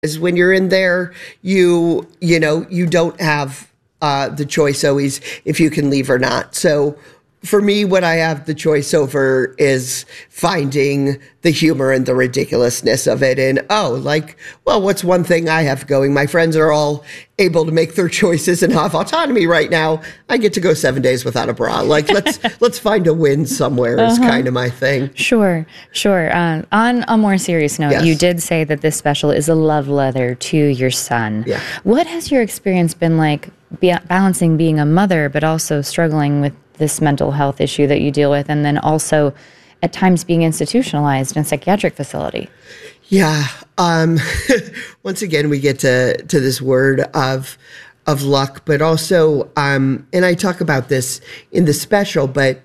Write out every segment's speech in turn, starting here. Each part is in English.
is when you're in there, you don't have the choice always if you can leave or not. So for me, what I have the choice over is finding the humor and the ridiculousness of it. And, what's one thing I have going? My friends are all able to make their choices and have autonomy right now. I get to go 7 days without a bra. Let's find a win somewhere is kind of my thing. Sure. On a more serious note, Yes. You did say that this special is a love letter to your son. Yeah. What has your experience been like balancing being a mother, but also struggling with this mental health issue that you deal with, and then also at times being institutionalized in a psychiatric facility? Yeah. Once again, we get to this word of luck, but also, and I talk about this in the special, but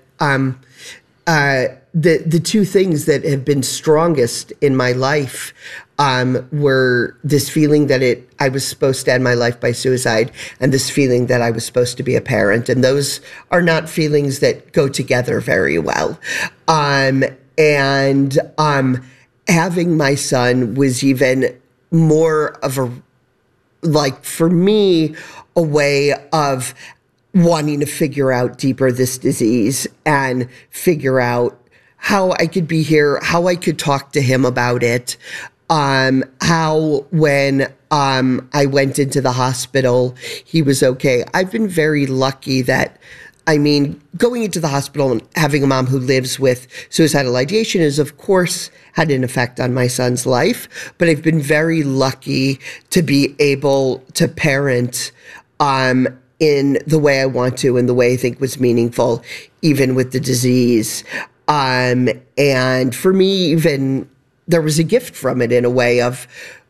the two things that have been strongest in my life were this feeling that I was supposed to end my life by suicide, and this feeling that I was supposed to be a parent. And those are not feelings that go together very well. Having my son was even more of for me, a way of wanting to figure out deeper this disease and figure out how I could be here, how I could talk to him about it. How when I went into the hospital, he was okay. I've been very lucky that, going into the hospital and having a mom who lives with suicidal ideation is, of course, had an effect on my son's life. But I've been very lucky to be able to parent in the way I want to, in the way I think was meaningful, even with the disease. And for me, even there was a gift from it in a way of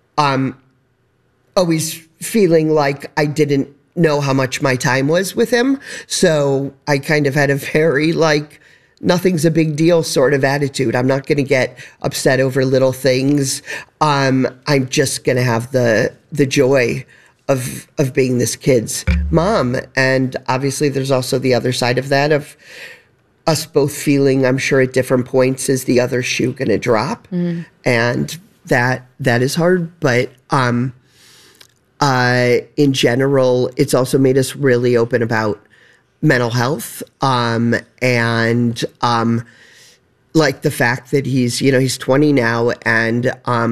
always feeling like I didn't know how much my time was with him. So I kind of had a very nothing's a big deal sort of attitude. I'm not going to get upset over little things. I'm just going to have the joy of being this kid's mom. And obviously there's also the other side of that, of us both feeling, I'm sure at different points, is the other shoe going to drop? And that is hard. But in general, it's also made us really open about mental health. And the fact that he's 20 now, and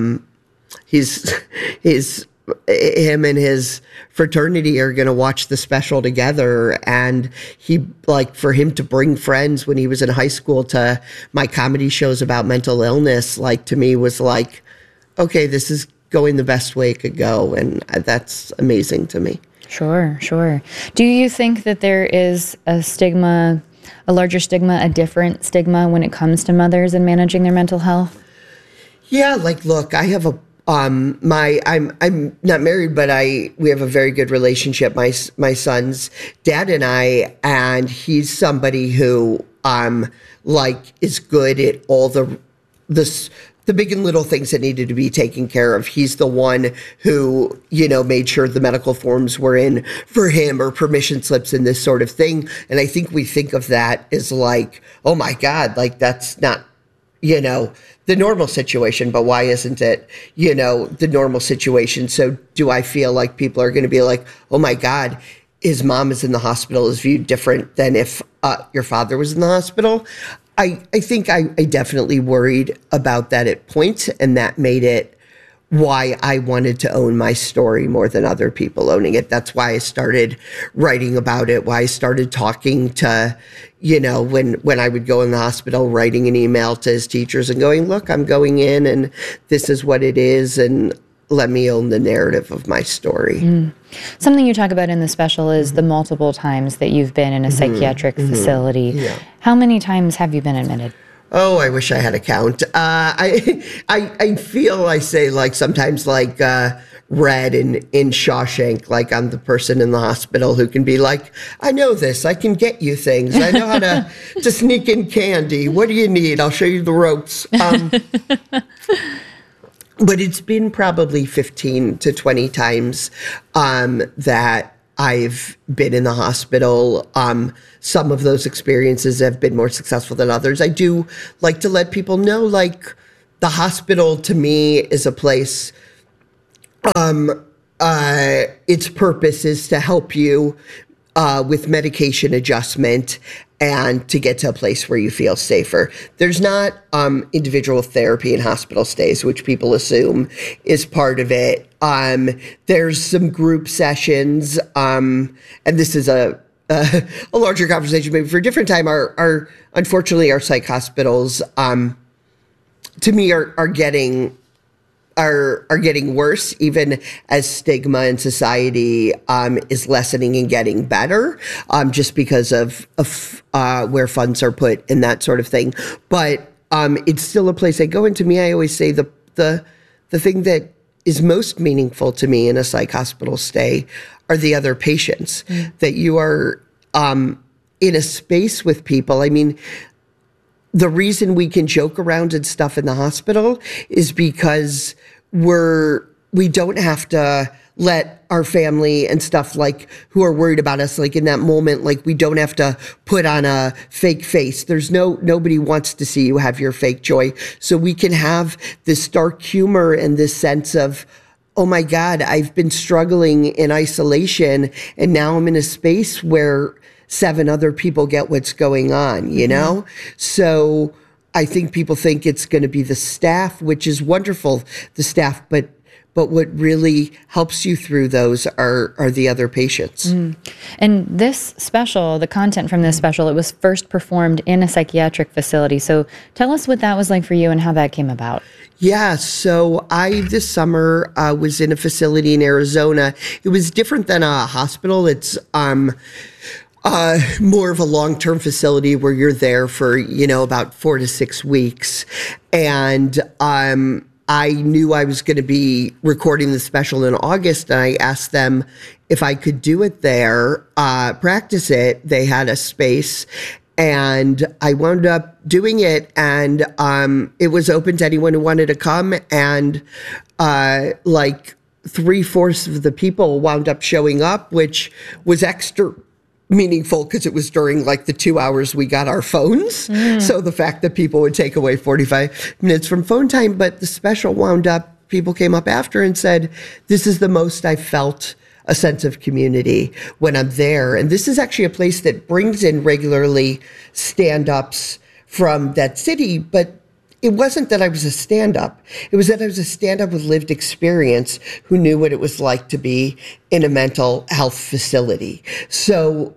him and his fraternity are going to watch the special together. And for him to bring friends when he was in high school to my comedy shows about mental illness, to me was okay, this is going the best way it could go. And that's amazing to me. Sure. Do you think that there is a stigma, a larger stigma, a different stigma when it comes to mothers and managing their mental health? Yeah. Look, I have I'm not married, but we have a very good relationship. My son's dad and I, and he's somebody who is good at all the big and little things that needed to be taken care of. He's the one who, made sure the medical forms were in for him, or permission slips and this sort of thing. And I think we think of that as oh my God, that's not, the normal situation, but why isn't it, the normal situation? So do I feel like people are going to be oh my God, his mom is in the hospital is viewed different than if your father was in the hospital? I think I definitely worried about that at points, and that made it why I wanted to own my story more than other people owning it. That's why I started writing about it, why I started talking to, when I would go in the hospital, writing an email to his teachers and going, look, I'm going in and this is what it is, and let me own the narrative of my story. Something you talk about in the special is the multiple times that you've been in a psychiatric facility. Yeah. How many times have you been admitted? Oh, I wish I had a count. I feel I say sometimes Red in Shawshank, I'm the person in the hospital who can be I know this, I can get you things. I know how to sneak in candy. What do you need? I'll show you the ropes. But it's been probably 15 to 20 times that I've been in the hospital. Some of those experiences have been more successful than others. I do like to let people know, the hospital to me is a place its purpose is to help you with medication adjustment and to get to a place where you feel safer. There's not individual therapy in hospital stays, which people assume is part of it. There's some group sessions, and this is a larger conversation maybe for a different time. Unfortunately, our psych hospitals, to me, are getting worse, even as stigma in society is lessening and getting better, just because of where funds are put and that sort of thing. But it's still a place I go into. Me, I always say the thing that is most meaningful to me in a psych hospital stay are the other patients, that you are in a space with people. I mean, the reason we can joke around and stuff in the hospital is because we don't have to let our family and stuff, like, who are worried about us, like, in that moment, like, we don't have to put on a fake face. Nobody wants to see you have your fake joy. So we can have this dark humor and this sense of, oh my God, I've been struggling in isolation and now I'm in a space where 7 other people get what's going on, you know? So I think people think it's going to be the staff, which is wonderful, the staff, but what really helps you through those are the other patients. And this special, the content from this special, it was first performed in a psychiatric facility. So tell us what that was like for you and how that came about. Yeah, so this summer was in a facility in Arizona. It was different than a hospital. It's more of a long-term facility where you're there for, about 4 to 6 weeks. And I knew I was going to be recording the special in August, and I asked them if I could do it there, practice it. They had a space, and I wound up doing it, and it was open to anyone who wanted to come, and like 3/4 of the people wound up showing up, which was extra meaningful because it was during like the 2 hours we got our phones. So the fact that people would take away 45 minutes from phone time, but the special wound up, people came up after and said, this is the most I felt a sense of community when I'm there. And this is actually a place that brings in regularly stand-ups from that city, but it wasn't that I was a stand-up. It was that I was a stand-up with lived experience who knew what it was like to be in a mental health facility. So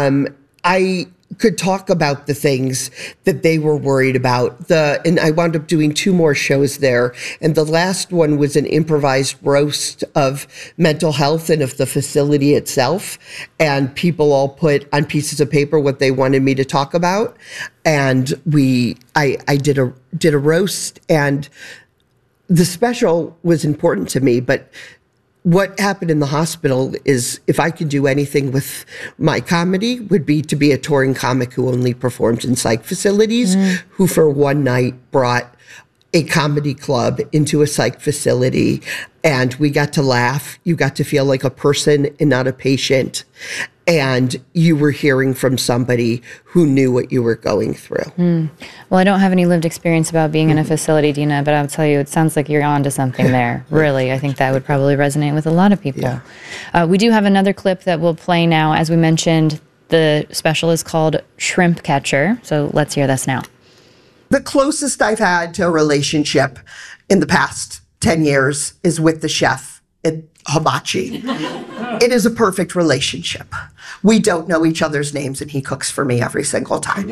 I could talk about the things that they were worried about. And I wound up doing 2 more shows there. And the last one was an improvised roast of mental health and of the facility itself. And people all put on pieces of paper what they wanted me to talk about. And I did a roast, and the special was important to me, but what happened in the hospital is, if I could do anything with my comedy, would be to be a touring comic who only performed in psych facilities, who for one night brought a comedy club into a psych facility, and we got to laugh. You got to feel like a person and not a patient. And you were hearing from somebody who knew what you were going through. Well, I don't have any lived experience about being in a facility, Dina, but I'll tell you, it sounds like you're onto something there. Really, I think that would probably resonate with a lot of people. Yeah. We do have another clip that we'll play now. As we mentioned, the special is called Shrimp Catcher. So let's hear this now. The closest I've had to a relationship in the past 10 years is with the chef at Hibachi. It is a perfect relationship. We don't know each other's names, and he cooks for me every single time.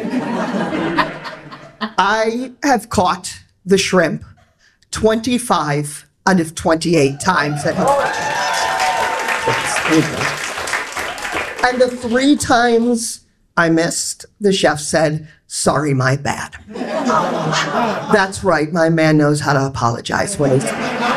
I have caught the shrimp 25 out of 28 times at Hibachi. And the 3 times I missed, the chef said, sorry, my bad. That's right, my man knows how to apologize when he's...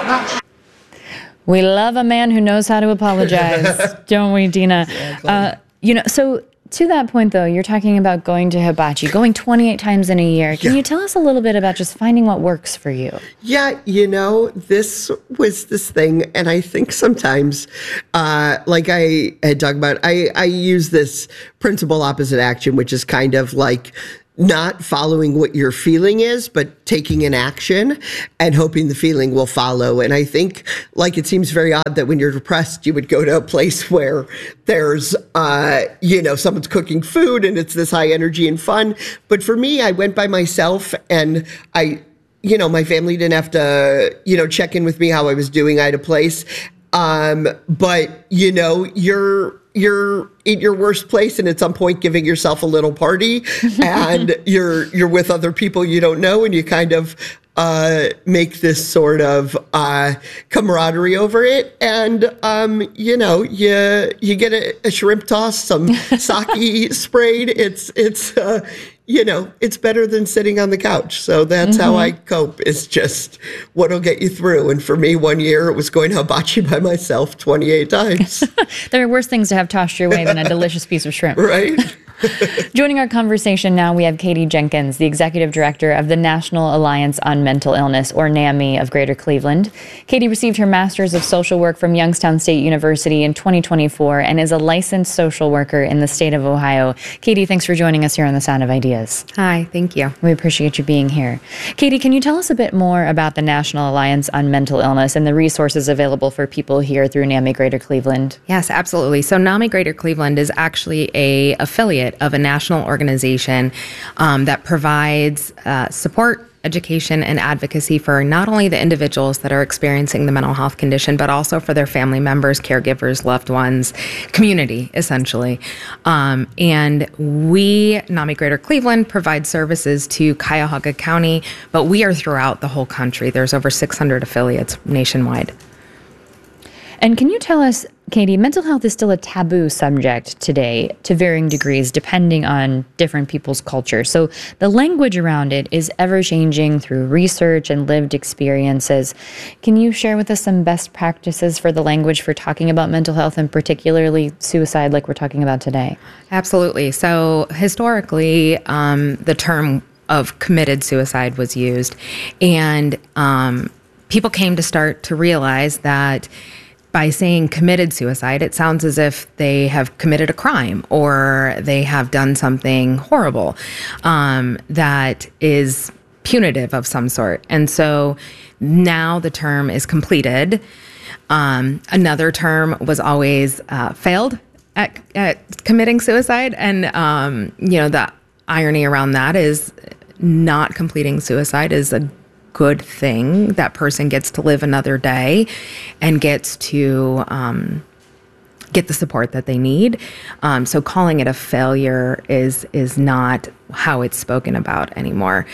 We love a man who knows how to apologize, don't we, Dina? Exactly. So to that point, though, you're talking about going to Hibachi, going 28 times in a year. Can you tell us a little bit about just finding what works for you? Yeah, this was this thing, and I think sometimes, like I had talked about, I use this principle opposite action, which is kind of like not following what your feeling is, but taking an action and hoping the feeling will follow. And I think, like, it seems very odd that when you're depressed, you would go to a place where there's, someone's cooking food and it's this high energy and fun. But for me, I went by myself, and my family didn't have to, check in with me how I was doing. I had a place. But you're in your worst place, and at some point giving yourself a little party, and you're with other people you don't know, and you kind of make this sort of camaraderie over it, and you get a shrimp toss, some sake sprayed. It's better than sitting on the couch. So that's how I cope, is just what'll get you through. And for me, one year it was going to hibachi by myself 28 times. There are worse things to have tossed your way than a delicious piece of shrimp. Right. Joining our conversation now, we have Katie Jenkins, the Executive Director of the National Alliance on Mental Illness, or NAMI, of Greater Cleveland. Katie received her Master's of Social Work from Youngstown State University in 2024 and is a licensed social worker in the state of Ohio. Katie, thanks for joining us here on The Sound of Ideas. Hi, thank you. We appreciate you being here. Katie, can you tell us a bit more about the National Alliance on Mental Illness and the resources available for people here through NAMI Greater Cleveland? Yes, absolutely. So NAMI Greater Cleveland is actually a affiliate of a national organization that provides support, education, and advocacy for not only the individuals that are experiencing the mental health condition, but also for their family members, caregivers, loved ones, community, essentially. And we, NAMI Greater Cleveland, provide services to Cuyahoga County, but we are throughout the whole country. There's over 600 affiliates nationwide. And can you tell us, Katie, mental health is still a taboo subject today to varying degrees, depending on different people's culture. So the language around it is ever changing through research and lived experiences. Can you share with us some best practices for the language for talking about mental health, and particularly suicide, like we're talking about today? Absolutely. So historically, the term of committed suicide was used, and people came to start to realize that by saying committed suicide, it sounds as if they have committed a crime or they have done something horrible that is punitive of some sort. And so now the term is completed. Another term was always failed at committing suicide. And, the irony around that is not completing suicide is a good thing. That person gets to live another day and gets to get the support that they need. So calling it a failure is not how it's spoken about anymore.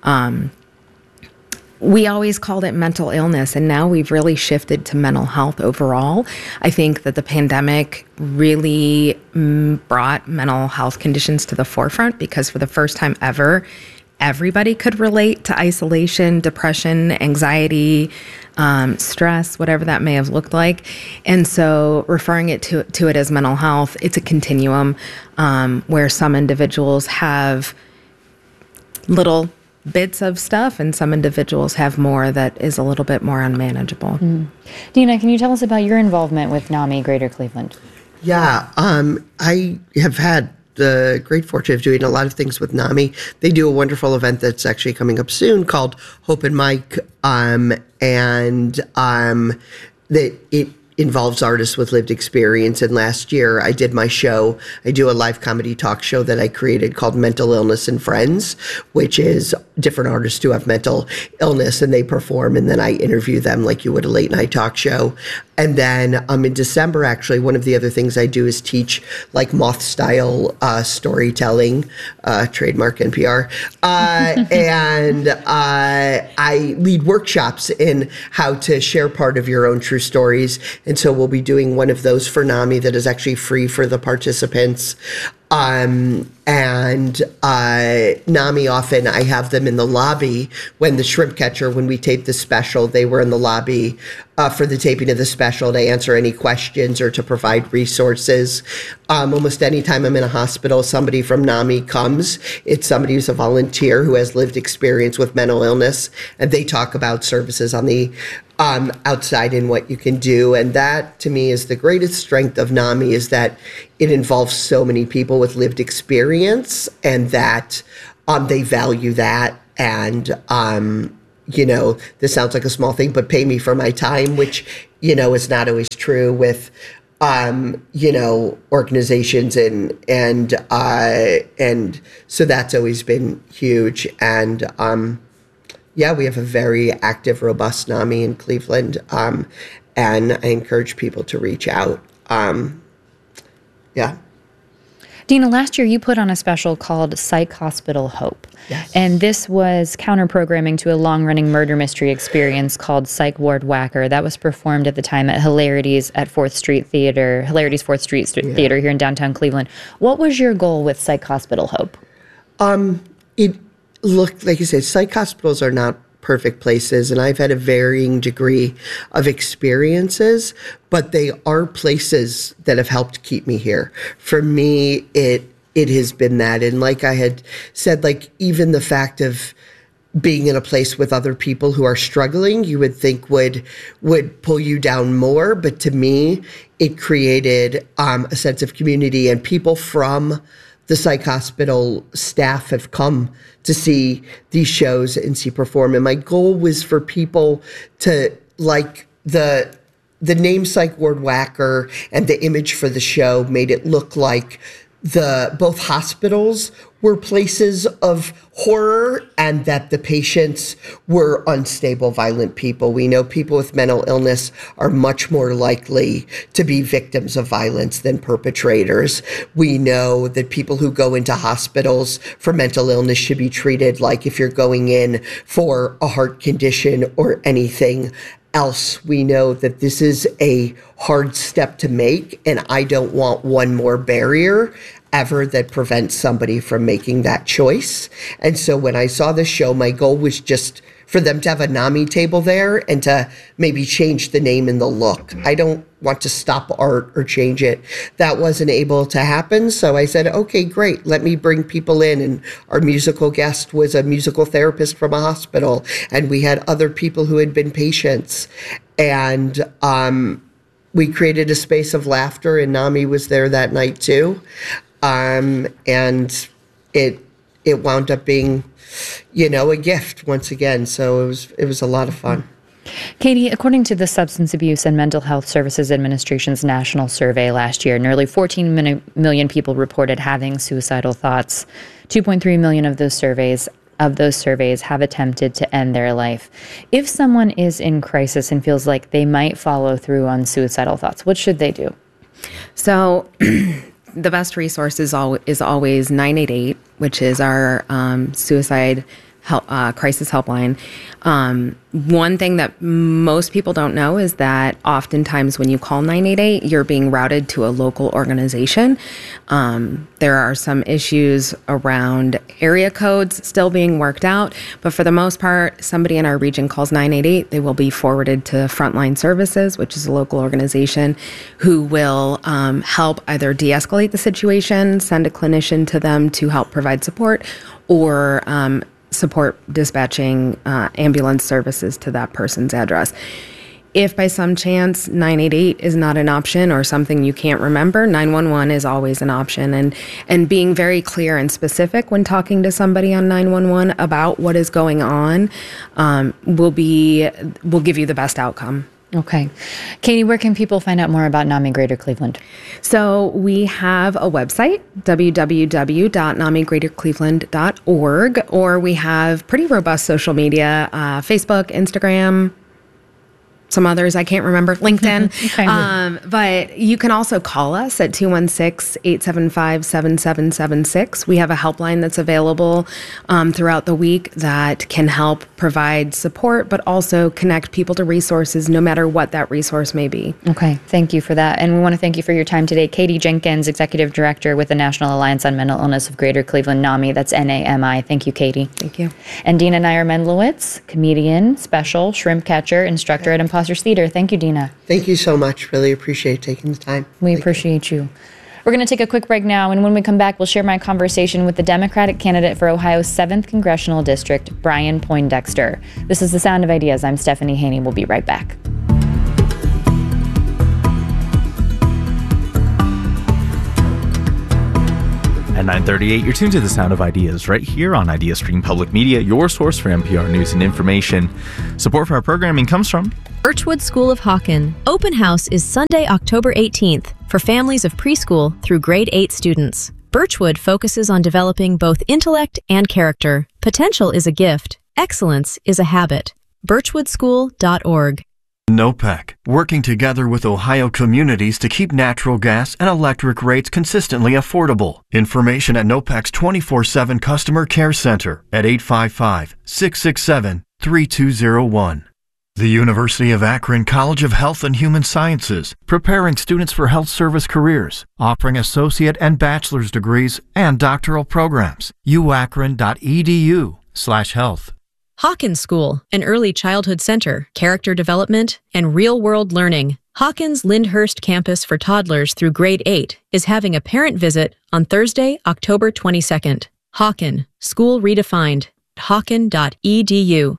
We always called it mental illness, and now we've really shifted to mental health overall. I think that the pandemic really brought mental health conditions to the forefront, because for the first time ever, everybody could relate to isolation, depression, anxiety, stress, whatever that may have looked like. And so referring it to it as mental health, it's a continuum where some individuals have little bits of stuff and some individuals have more that is a little bit more unmanageable. Dina, can you tell us about your involvement with NAMI Greater Cleveland? Yeah, I have had the great fortune of doing a lot of things with NAMI. They do a wonderful event that's actually coming up soon called Hope and Mike, and that it involves artists with lived experience. And last year I did my show. I do a live comedy talk show that I created called Mental Illness and Friends, which is different artists who have mental illness and they perform, and then I interview them like you would a late night talk show. And then in December, actually, one of the other things I do is teach like moth style storytelling, trademark NPR. And I lead workshops in how to share part of your own true stories. And so we'll be doing one of those for NAMI that is actually free for the participants. And NAMI, often I have them in the lobby when the Shrimp Catcher, when we taped the special, they were in the lobby for the taping of the special to answer any questions or to provide resources. Almost any time I'm in a hospital, somebody from NAMI comes. It's somebody who's a volunteer who has lived experience with mental illness, and they talk about services on the outside and what you can do. And that, to me, is the greatest strength of NAMI, is that it involves so many people with lived experience, and that they value that. And, you know, this sounds like a small thing, but pay me for my time, which, you know, is not always true with, you know, organizations and so that's always been huge. And, yeah, we have a very active, robust NAMI in Cleveland. And I encourage people to reach out. Yeah. Dina, last year you put on a special called Psych Hospital Hope. Yes. And this was counter-programming to a long-running murder mystery experience called Psych Ward Whacker. That was performed at the time at Hilarities at 4th Street Theater, Hilarities 4th Street Theater here in downtown Cleveland. What was your goal with Psych Hospital Hope? It looked, like you said, psych hospitals are not perfect places, and I've had a varying degree of experiences, but they are places that have helped keep me here. For me, it has been that. And like I had said, like even the fact of being in a place with other people who are struggling, you would think would pull you down more. But to me, it created a sense of community, and people from the psych hospital staff have come to see these shows and see perform. And my goal was for people to like the name Psych Ward Whacker and the image for the show made it look like both hospitals were places of horror and that the patients were unstable, violent people. We know people with mental illness are much more likely to be victims of violence than perpetrators. We know that people who go into hospitals for mental illness should be treated like if you're going in for a heart condition or anything else. We know that this is a hard step to make, and I don't want one more barrier ever that prevents somebody from making that choice. And so when I saw the show, my goal was just for them to have a NAMI table there and to maybe change the name and the look. I don't want to stop art or change it. That wasn't able to happen. So I said, okay, great. Let me bring people in. And our musical guest was a musical therapist from a hospital. And we had other people who had been patients. And we created a space of laughter, and NAMI was there that night too. And it wound up being, you know, a gift once again. So it was a lot of fun. Katie, according to the Substance Abuse and Mental Health Services Administration's national survey last year, nearly 14 million people reported having suicidal thoughts. 2.3 million of those surveys have attempted to end their life. If someone is in crisis and feels like they might follow through on suicidal thoughts, what should they do? So the best resource is always 988, which is our suicide crisis helpline. One thing that most people don't know is that oftentimes when you call 988, you're being routed to a local organization. There are some issues around area codes still being worked out, but for the most part, somebody in our region calls 988, they will be forwarded to Frontline Services, which is a local organization who will help either de-escalate the situation, send a clinician to them to help provide support, or support dispatching ambulance services to that person's address. If by some chance 988 is not an option or something you can't remember, 911 is always an option. And being very clear and specific when talking to somebody on 911 about what is going on will give you the best outcome. Okay. Katie, where can people find out more about NAMI Greater Cleveland? So we have a website, www.namigreatercleveland.org, or we have pretty robust social media, Facebook, Instagram, some others I can't remember, LinkedIn. Okay. But you can also call us at 216-875-7776. We have a helpline that's available throughout the week that can help provide support, but also connect people to resources, no matter what that resource may be. Okay, thank you for that. And we want to thank you for your time today. Katie Jenkins, Executive Director with the National Alliance on Mental Illness of Greater Cleveland, NAMI. That's NAMI. Thank you, Katie. Thank you. And Dina Nair-Mendlowitz, comedian, special, shrimp catcher, instructor at Imposters Theater. Thank you, Dina. Thank you so much. Really appreciate taking the time. We appreciate you. We're going to take a quick break now, and when we come back, we'll share my conversation with the Democratic candidate for Ohio's 7th Congressional District, Brian Poindexter. This is The Sound of Ideas. I'm Stephanie Haney. We'll be right back. And 9:38, you're tuned to The Sound of Ideas right here on IdeaStream Public Media, your source for NPR news and information. Support for our programming comes from Birchwood School of Hawken. Open house is Sunday, October 18th for families of preschool through grade 8 students. Birchwood focuses on developing both intellect and character. Potential is a gift. Excellence is a habit. birchwoodschool.org. NOPEC, working together with Ohio communities to keep natural gas and electric rates consistently affordable. Information at NOPEC's 24/7 Customer Care Center at 855-667-3201. The University of Akron College of Health and Human Sciences, preparing students for health service careers, offering associate and bachelor's degrees and doctoral programs. uakron.edu/health. Hawkins School, an early childhood center, character development, and real-world learning. Hawkins Lyndhurst campus for toddlers through grade 8 is having a parent visit on Thursday, October 22nd. Hawken, school redefined. Hawken.edu.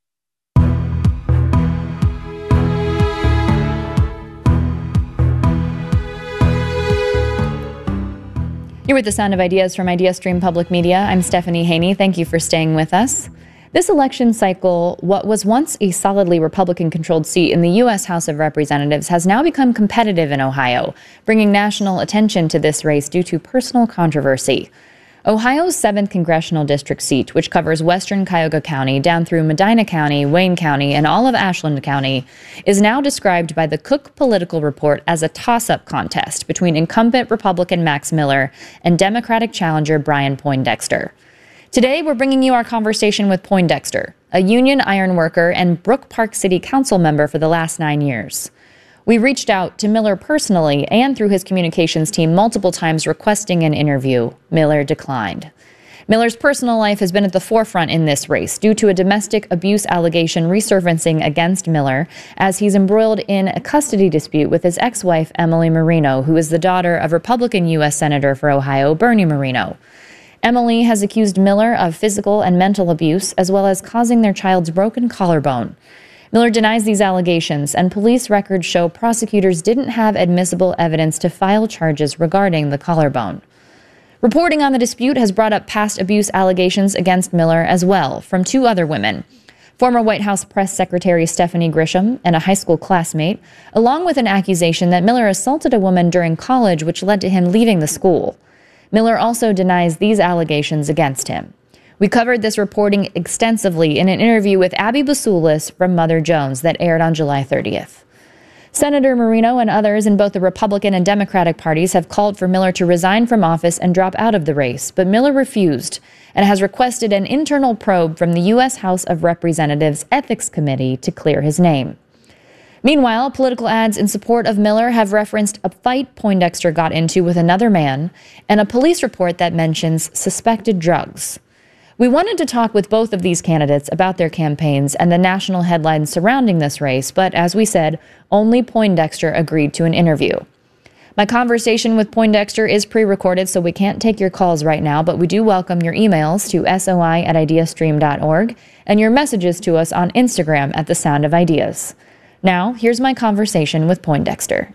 You're with The Sound of Ideas from IdeaStream Public Media. I'm Stephanie Haney. Thank you for staying with us. This election cycle, what was once a solidly Republican-controlled seat in the U.S. House of Representatives, has now become competitive in Ohio, bringing national attention to this race due to personal controversy. Ohio's 7th congressional district seat, which covers western Cuyahoga County down through Medina County, Wayne County, and all of Ashland County, is now described by the Cook Political Report as a toss-up contest between incumbent Republican Max Miller and Democratic challenger Brian Poindexter. Today, we're bringing you our conversation with Poindexter, a union iron worker and Brook Park City Council member for the last 9 years. We reached out to Miller personally and through his communications team multiple times requesting an interview. Miller declined. Miller's personal life has been at the forefront in this race due to a domestic abuse allegation resurfacing against Miller as he's embroiled in a custody dispute with his ex-wife, Emily Marino, who is the daughter of Republican U.S. Senator for Ohio, Bernie Marino. Emily has accused Miller of physical and mental abuse, as well as causing their child's broken collarbone. Miller denies these allegations, and police records show prosecutors didn't have admissible evidence to file charges regarding the collarbone. Reporting on the dispute has brought up past abuse allegations against Miller as well, from 2 other women. Former White House Press Secretary Stephanie Grisham and a high school classmate, along with an accusation that Miller assaulted a woman during college, which led to him leaving the school. Miller also denies these allegations against him. We covered this reporting extensively in an interview with Abby Basoulis from Mother Jones that aired on July 30th. Senator Marino and others in both the Republican and Democratic parties have called for Miller to resign from office and drop out of the race, but Miller refused and has requested an internal probe from the U.S. House of Representatives Ethics Committee to clear his name. Meanwhile, political ads in support of Miller have referenced a fight Poindexter got into with another man and a police report that mentions suspected drugs. We wanted to talk with both of these candidates about their campaigns and the national headlines surrounding this race, but as we said, only Poindexter agreed to an interview. My conversation with Poindexter is pre-recorded, so we can't take your calls right now, but we do welcome your emails to soi@ideastream.org and your messages to us on Instagram at The Sound of Ideas. Now, here's my conversation with Poindexter.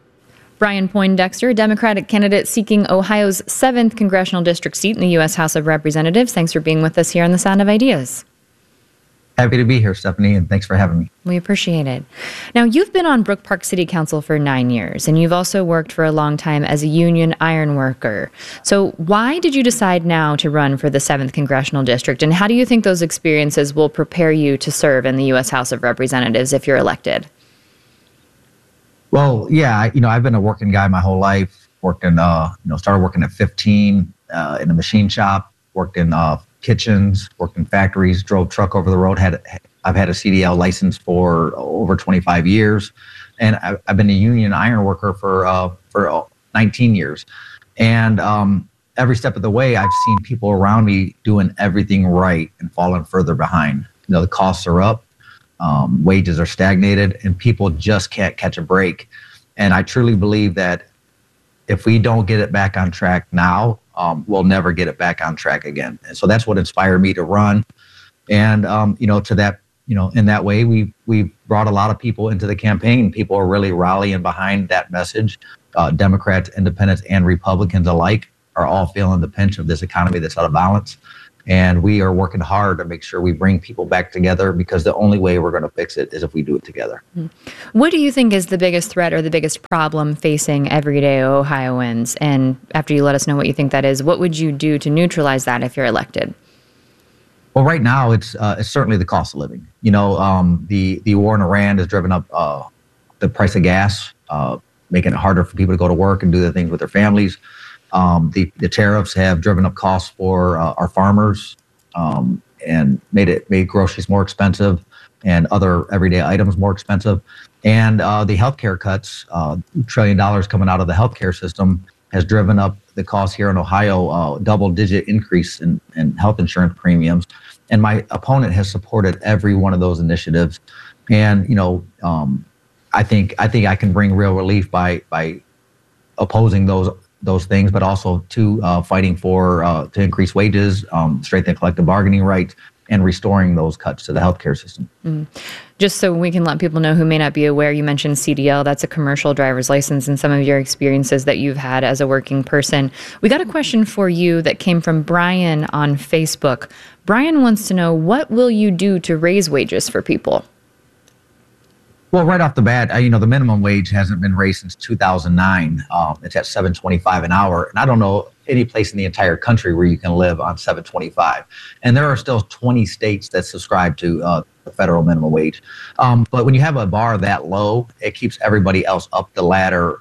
Brian Poindexter, Democratic candidate seeking Ohio's 7th congressional district seat in the U.S. House of Representatives. Thanks for being with us here on The Sound of Ideas. Happy to be here, Stephanie, and thanks for having me. We appreciate it. Now, you've been on Brook Park City Council for 9 years, and you've also worked for a long time as a union iron worker. So why did you decide now to run for the 7th congressional district, and how do you think those experiences will prepare you to serve in the U.S. House of Representatives if you're elected? Well, yeah, I've been a working guy my whole life. Worked in, started working at 15 in a machine shop. Worked in kitchens. Worked in factories. Drove truck over the road. I've had a CDL license for over 25 years, and I've been a union iron worker for 19 years. And every step of the way, I've seen people around me doing everything right and falling further behind. The costs are up. Wages are stagnated, and people just can't catch a break. And I truly believe that if we don't get it back on track now, we'll never get it back on track again. And so that's what inspired me to run. And to that, in that way, we brought a lot of people into the campaign. People are really rallying behind that message. Democrats, independents, and Republicans alike are all feeling the pinch of this economy that's out of balance. And we are working hard to make sure we bring people back together, because the only way we're going to fix it is if we do it together. What do you think is the biggest threat or the biggest problem facing everyday Ohioans? And after you let us know what you think that is, what would you do to neutralize that if you're elected? Well, right now it's certainly the cost of living. The war in Iran has driven up the price of gas, making it harder for people to go to work and do the things with their families. The tariffs have driven up costs for our farmers, and made groceries more expensive and other everyday items more expensive. And the healthcare cuts, $1 trillion coming out of the healthcare system, has driven up the cost here in Ohio, double-digit increase in health insurance premiums. And my opponent has supported every one of those initiatives. And I think I can bring real relief by opposing those things, but also fighting to increase wages, strengthen collective bargaining rights, and restoring those cuts to the healthcare system. Just so we can let people know who may not be aware, you mentioned CDL. That's a commercial driver's license, and some of your experiences that you've had as a working person. We got a question for you that came from Brian on Facebook. Brian wants to know, what will you do to raise wages for people? Well, right off the bat, the minimum wage hasn't been raised since 2009. It's at $7.25 an hour. And I don't know any place in the entire country where you can live on $7.25. And there are still 20 states that subscribe to the federal minimum wage. But when you have a bar that low, it keeps everybody else up the ladder.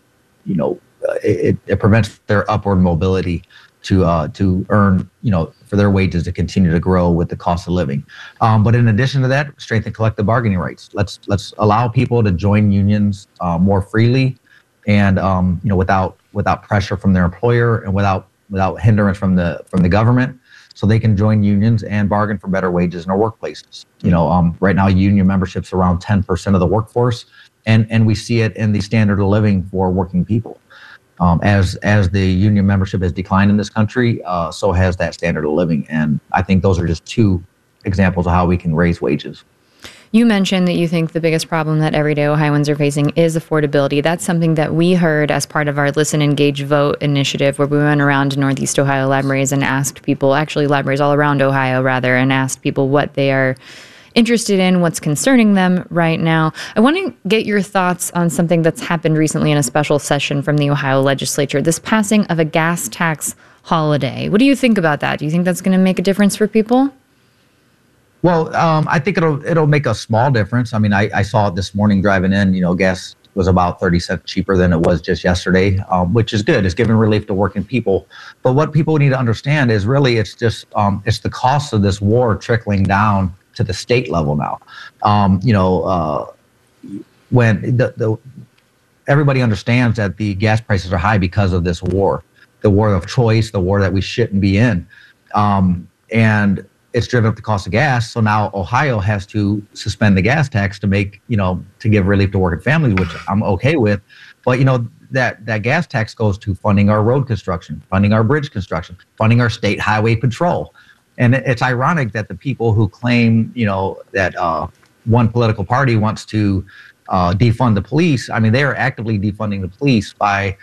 It prevents their upward mobility to earn, for their wages to continue to grow with the cost of living. But in addition to that, strengthen collective bargaining rights. Let's allow people to join unions more freely, and without pressure from their employer, and without hindrance from the government, so they can join unions and bargain for better wages in our workplaces. Right now union membership's around 10% of the workforce, and we see it in the standard of living for working people. As the union membership has declined in this country, so has that standard of living. And I think those are just two examples of how we can raise wages. You mentioned that you think the biggest problem that everyday Ohioans are facing is affordability. That's something that we heard as part of our Listen, Engage, Vote initiative, where we went around to Northeast Ohio libraries and asked people, actually libraries all around Ohio rather, and asked people what they are interested in, what's concerning them right now. I want to get your thoughts on something that's happened recently in a special session from the Ohio legislature, this passing of a gas tax holiday. What do you think about that? Do you think that's going to make a difference for people? Well, I think it'll make a small difference. I mean, I saw it this morning driving in, gas was about 30 cents cheaper than it was just yesterday, which is good. It's giving relief to working people. But what people need to understand is really it's just it's the cost of this war trickling down to the state level now. When everybody understands that the gas prices are high because of this war, the war of choice, the war that we shouldn't be in. And it's driven up the cost of gas. So now Ohio has to suspend the gas tax to to give relief to working families, which I'm okay with. But, that gas tax goes to funding our road construction, funding our bridge construction, funding our state highway patrol. And it's ironic that the people who claim, that one political party wants to defund the police, I mean, they are actively defunding the police by,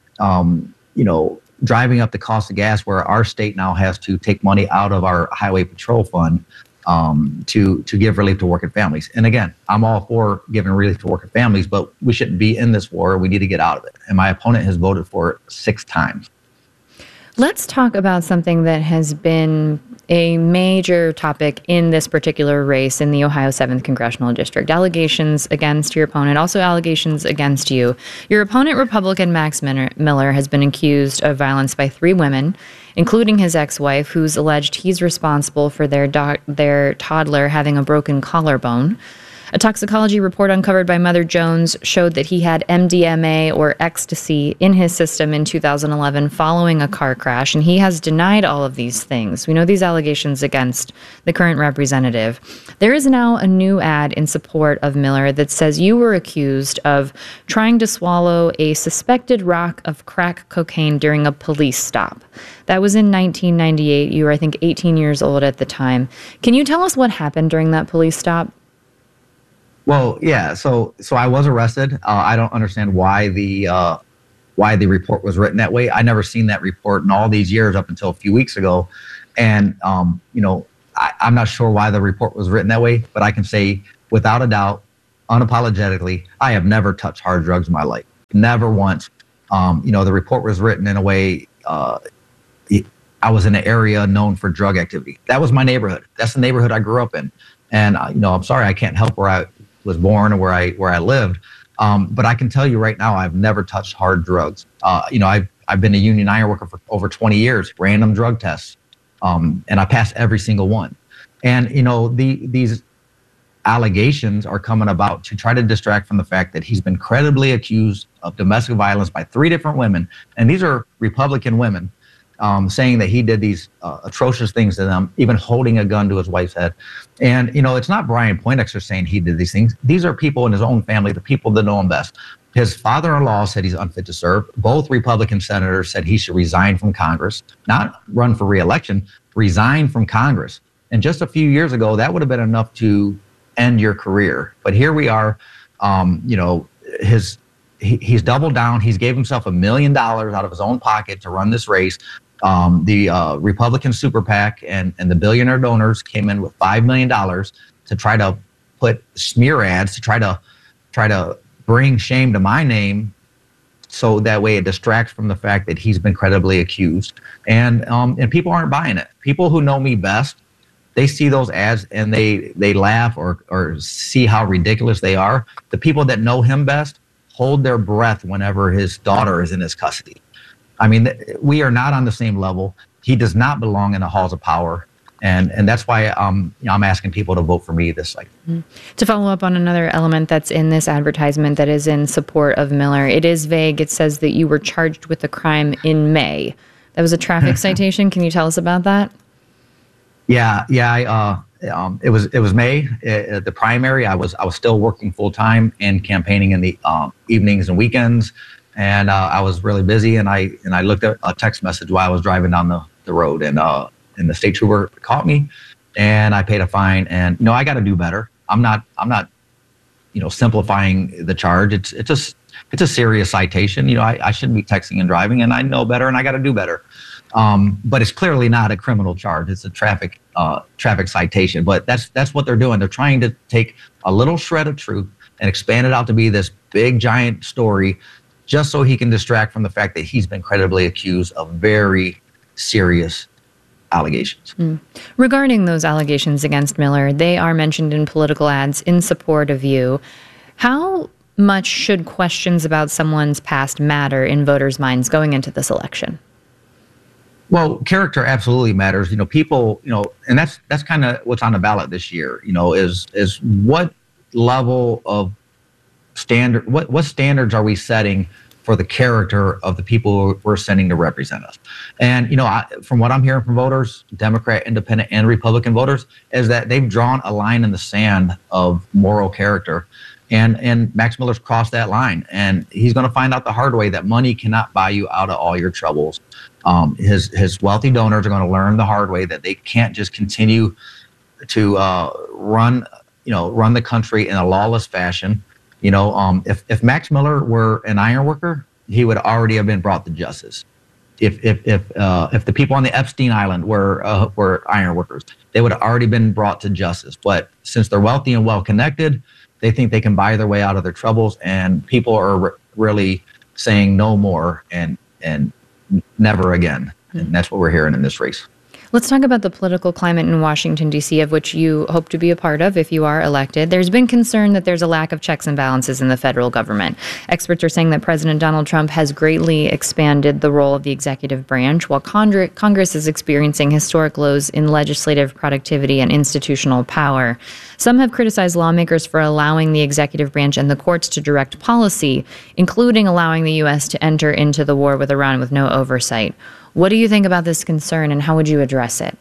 driving up the cost of gas, where our state now has to take money out of our highway patrol fund to give relief to working families. And again, I'm all for giving relief to working families, but we shouldn't be in this war. We need to get out of it. And my opponent has voted for it 6 times. Let's talk about something that has been a major topic in this particular race in the Ohio 7th Congressional District. Allegations against your opponent, also allegations against you. Your opponent, Republican Max Miller, has been accused of violence by 3 women, including his ex-wife, who's alleged he's responsible for their toddler having a broken collarbone. A toxicology report uncovered by Mother Jones showed that he had MDMA, or ecstasy, in his system in 2011 following a car crash, and he has denied all of these things. We know these allegations against the current representative. There is now a new ad in support of Miller that says you were accused of trying to swallow a suspected rock of crack cocaine during a police stop. That was in 1998. You were, I think, 18 years old at the time. Can you tell us what happened during that police stop? Well, yeah. So I was arrested. I don't understand why the why the report was written that way. I never seen that report in all these years up until a few weeks ago. And, I'm not sure why the report was written that way, but I can say without a doubt, unapologetically, I have never touched hard drugs in my life. Never once. The report was written in a way, I was in an area known for drug activity. That was my neighborhood. That's the neighborhood I grew up in. And, I'm sorry, I can't help where I was born or where I lived. But I can tell you right now, I've never touched hard drugs. I've been a union iron worker for over 20 years, random drug tests. And I passed every single one. And, these allegations are coming about to try to distract from the fact that he's been credibly accused of domestic violence by 3 different women. And these are Republican women saying that he did these atrocious things to them, even holding a gun to his wife's head. And, it's not Brian Poindexter saying he did these things. These are people in his own family, the people that know him best. His father-in-law said he's unfit to serve. Both Republican senators said he should resign from Congress, not run for re-election, resign from Congress. And just a few years ago, that would have been enough to end your career. But here we are, he's doubled down. He's gave himself $1 million out of his own pocket to run this race. The Republican super PAC and the billionaire donors came in with $5 million to try to put smear ads, to try to bring shame to my name, so that way it distracts from the fact that he's been credibly accused. And people aren't buying it. People who know me best, they see those ads and they laugh or see how ridiculous they are. The people that know him best hold their breath whenever his daughter is in his custody. I mean, we are not on the same level. He does not belong in the halls of power. And that's why I'm asking people to vote for me this cycle. To follow up on another element that's in this advertisement that is in support of Miller, it is vague. It says that you were charged with a crime in May. That was a traffic citation. Can you tell us about that? Yeah. It was May. At the primary, I was still working full time and campaigning in the evenings and weekends, and I was really busy. And I looked at a text message while I was driving down the road, and the state trooper caught me, and I paid a fine. And I got to do better. I'm not simplifying the charge. It's a serious citation. I shouldn't be texting and driving, and I know better, and I got to do better. But it's clearly not a criminal charge. It's a traffic citation. But that's what they're doing. They're trying to take a little shred of truth and expand it out to be this big giant story, just so he can distract from the fact that he's been credibly accused of very serious allegations. Regarding those allegations against Miller, they are mentioned in political ads in support of you. How much should questions about someone's past matter in voters' minds going into this election? Well, character absolutely matters. People, and that's kind of what's on the ballot this year, is what level of standard, what standards are we setting for the character of the people we're sending to represent us? And, from what I'm hearing from voters, Democrat, Independent, and Republican voters, is that they've drawn a line in the sand of moral character. And Max Miller's crossed that line, and he's going to find out the hard way that money cannot buy you out of all your troubles. His wealthy donors are going to learn the hard way that they can't just continue to run the country in a lawless fashion. If Max Miller were an iron worker, he would already have been brought to justice. If the people on the Epstein Island were iron workers, they would have already been brought to justice. But since they're wealthy and well connected, they think they can buy their way out of their troubles, and people are really saying no more and never again. And that's what we're hearing in this race. Let's talk about the political climate in Washington, D.C., of which you hope to be a part of if you are elected. There's been concern that there's a lack of checks and balances in the federal government. Experts are saying that President Donald Trump has greatly expanded the role of the executive branch, while Congress is experiencing historic lows in legislative productivity and institutional power. Some have criticized lawmakers for allowing the executive branch and the courts to direct policy, including allowing the U.S. to enter into the war with Iran with no oversight. What do you think about this concern, and how would you address it?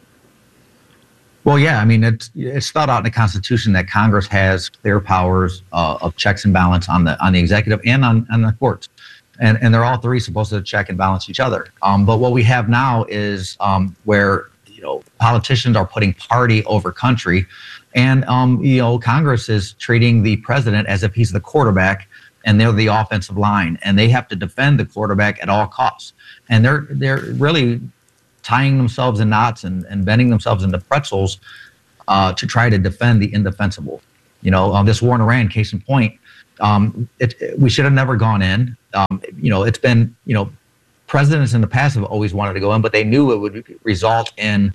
Well, yeah, I mean, it's spelled out in the Constitution that Congress has clear powers of checks and balance on the executive and on the courts, and they're all three supposed to check and balance each other. But what we have now is where politicians are putting party over country, and Congress is treating the president as if he's the quarterback, and they're the offensive line, and they have to defend the quarterback at all costs. And they're really tying themselves in knots and bending themselves into pretzels to try to defend the indefensible. This war in Iran, case in point, we should have never gone in. It's been, presidents in the past have always wanted to go in, but they knew it would result in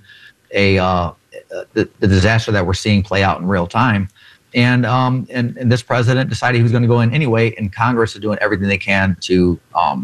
the disaster that we're seeing play out in real time. And this president decided he was going to go in anyway, and Congress is doing everything they can to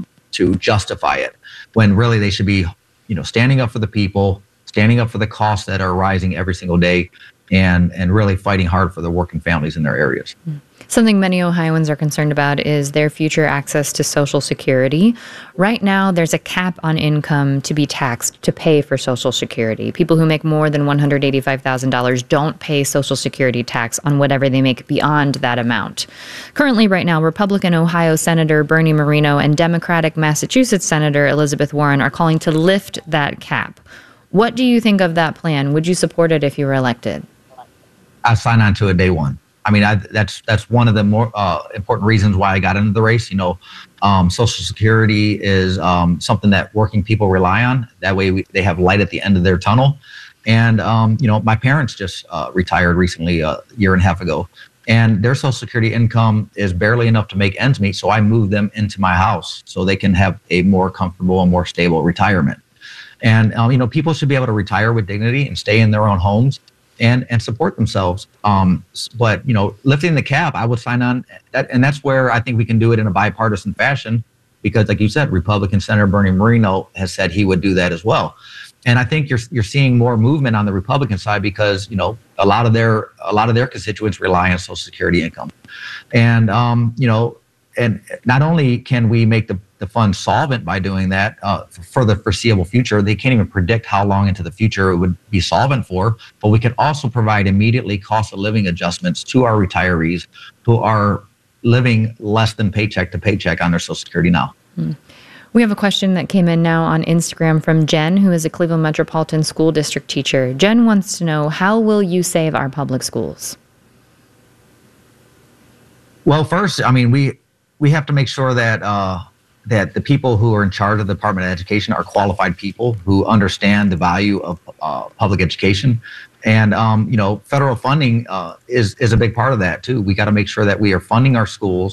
justify it, when really they should be, standing up for the people, standing up for the costs that are rising every single day, and really fighting hard for the working families in their areas. Something many Ohioans are concerned about is their future access to Social Security. Right now, there's a cap on income to be taxed to pay for Social Security. People who make more than $185,000 don't pay Social Security tax on whatever they make beyond that amount. Currently, right now, Republican Ohio Senator Bernie Moreno and Democratic Massachusetts Senator Elizabeth Warren are calling to lift that cap. What do you think of that plan? Would you support it if you were elected? I sign on to it day one. I mean, that's one of the more important reasons why I got into the race. Social Security is something that working people rely on. That way they have light at the end of their tunnel. And, my parents just retired recently, a year and a half ago, and their Social Security income is barely enough to make ends meet. So I moved them into my house so they can have a more comfortable and more stable retirement. And, people should be able to retire with dignity and stay in their own homes and support themselves. But, lifting the cap, I would sign on that. And that's where I think we can do it in a bipartisan fashion, because like you said, Republican Senator Bernie Moreno has said he would do that as well. And I think you're seeing more movement on the Republican side because, a lot of their constituents rely on Social Security income. And, and not only can we make the fund solvent by doing that for the foreseeable future, they can't even predict how long into the future it would be solvent for, but we can also provide immediately cost of living adjustments to our retirees who are living less than paycheck to paycheck on their Social Security now. We have a question that came in now on Instagram from Jen, who is a Cleveland Metropolitan School District teacher. Jen wants to know, how will you save our public schools? Well, first, I mean, we have to make sure that that the people who are in charge of the Department of Education are qualified people who understand the value of public education. And, federal funding is a big part of that, too. We got to make sure that we are funding our schools.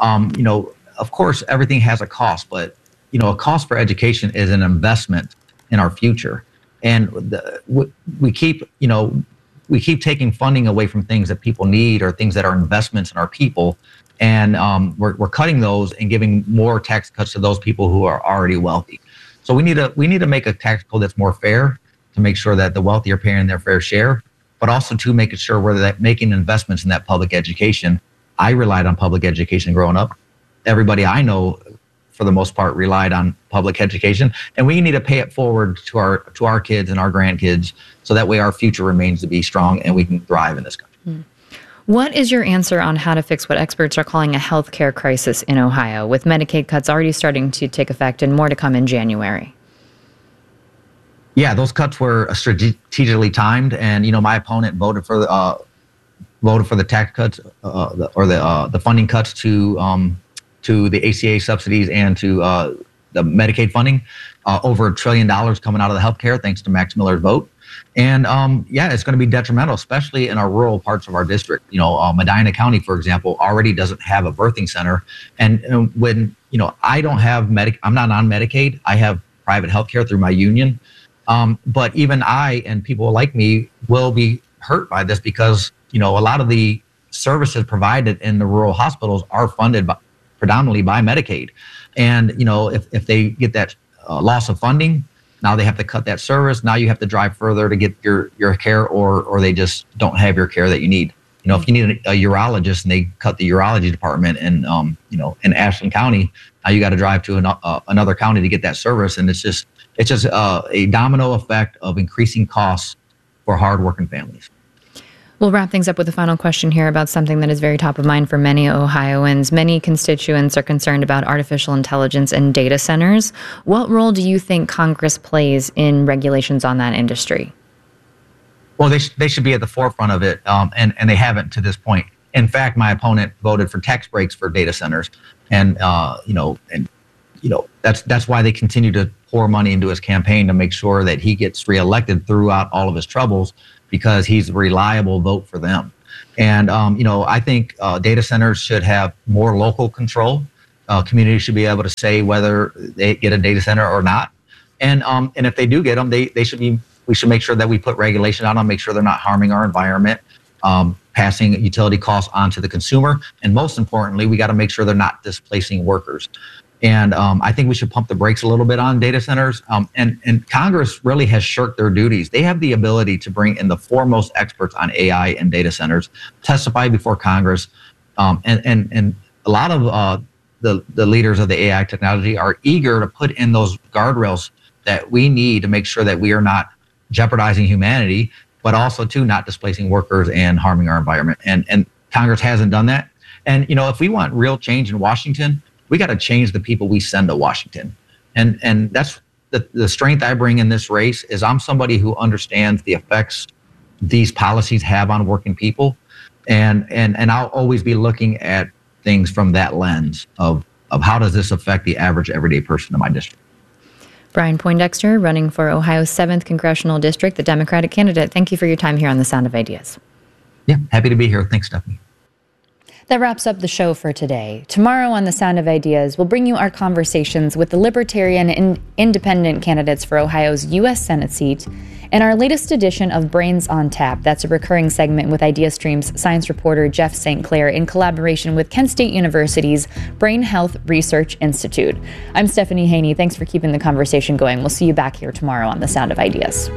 Of course, everything has a cost, but, a cost for education is an investment in our future. And we keep taking funding away from things that people need or things that are investments in our people. And we're cutting those and giving more tax cuts to those people who are already wealthy. So we need to make a tax code that's more fair to make sure that the wealthy are paying their fair share, but also to make sure where they're making investments in that public education. I relied on public education growing up. Everybody I know, for the most part, relied on public education, and we need to pay it forward to our kids and our grandkids, so that way our future remains to be strong and we can thrive in this country. What is your answer on how to fix what experts are calling a healthcare crisis in Ohio, with Medicaid cuts already starting to take effect and more to come in January? Yeah, those cuts were strategically timed, and my opponent voted for the tax cuts or the funding cuts to the ACA subsidies and to the Medicaid funding, over $1 trillion coming out of the healthcare, thanks to Max Miller's vote. And it's going to be detrimental, especially in our rural parts of our district. Medina County, for example, already doesn't have a birthing center. And when, I don't have I'm not on Medicaid. I have private health care through my union. But even I and people like me will be hurt by this because, a lot of the services provided in the rural hospitals are funded predominantly by Medicaid. And, if they get that loss of funding, now they have to cut that service. Now you have to drive further to get your care, or they just don't have your care that you need. If you need a urologist and they cut the urology department in Ashland County, now you got to drive to another county to get that service. And it's just a domino effect of increasing costs for hardworking families. We'll wrap things up with a final question here about something that is very top of mind for many Ohioans. Many constituents are concerned about artificial intelligence and data centers. What role do you think Congress plays in regulations on that industry? Well, they should be at the forefront of it, and they haven't to this point. In fact, my opponent voted for tax breaks for data centers, and that's why they continue to pour money into his campaign to make sure that he gets reelected throughout all of his troubles, because he's a reliable vote for them. And I think data centers should have more local control. Communities should be able to say whether they get a data center or not. And if they do get them, we should make sure that we put regulation on them, make sure they're not harming our environment, passing utility costs onto the consumer. And most importantly, we got to make sure they're not displacing workers. And I think we should pump the brakes a little bit on data centers. And Congress really has shirked their duties. They have the ability to bring in the foremost experts on AI and data centers, testify before Congress. And a lot of the leaders of the AI technology are eager to put in those guardrails that we need to make sure that we are not jeopardizing humanity, but also too not displacing workers and harming our environment. And Congress hasn't done that. And if we want real change in Washington, we got to change the people we send to Washington. And that's the strength I bring in this race, is I'm somebody who understands the effects these policies have on working people. And I'll always be looking at things from that lens of how does this affect the average everyday person in my district. Brian Poindexter, running for Ohio's 7th Congressional District, the Democratic candidate. Thank you for your time here on The Sound of Ideas. Yeah, happy to be here. Thanks, Stephanie. That wraps up the show for today. Tomorrow on The Sound of Ideas, we'll bring you our conversations with the Libertarian and Independent candidates for Ohio's U.S. Senate seat, and our latest edition of Brains on Tap. That's a recurring segment with IdeaStream's science reporter Jeff St. Clair in collaboration with Kent State University's Brain Health Research Institute. I'm Stephanie Haney. Thanks for keeping the conversation going. We'll see you back here tomorrow on The Sound of Ideas.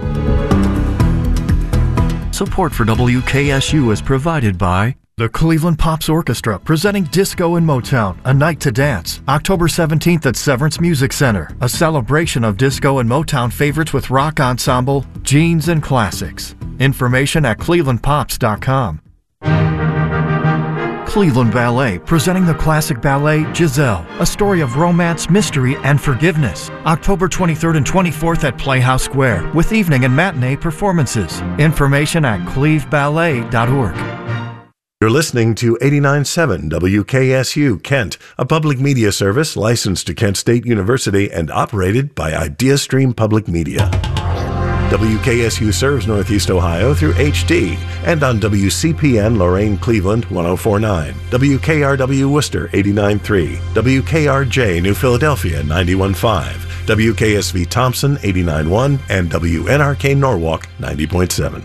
Support for WKSU is provided by the Cleveland Pops Orchestra, presenting Disco and Motown, A Night to Dance, October 17th at Severance Music Center, a celebration of disco and Motown favorites with rock ensemble, Jeans and Classics. Information at clevelandpops.com. Cleveland Ballet, presenting the classic ballet Giselle, a story of romance, mystery, and forgiveness. October 23rd and 24th at Playhouse Square, with evening and matinee performances. Information at cleveballet.org. You're listening to 89.7 WKSU Kent, a public media service licensed to Kent State University and operated by IdeaStream Public Media. WKSU serves Northeast Ohio through HD and on WCPN Lorain Cleveland 104.9, WKRW Worcester 89.3, WKRJ New Philadelphia 91.5, WKSV Thompson 89.1, and WNRK Norwalk 90.7.